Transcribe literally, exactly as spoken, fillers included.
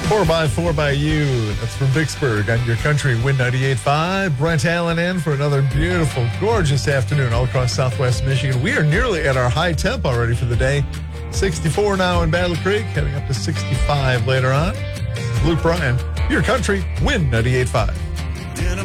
Four by four by you. That's from Vicksburg on your country Win ninety-eight point five. Brent Allen in for another beautiful, gorgeous afternoon all across Southwest Michigan. We are nearly at our high temp already for the day. sixty-four now in Battle Creek, heading up to sixty-five later on. Luke Bryan, your country Win ninety-eight point five.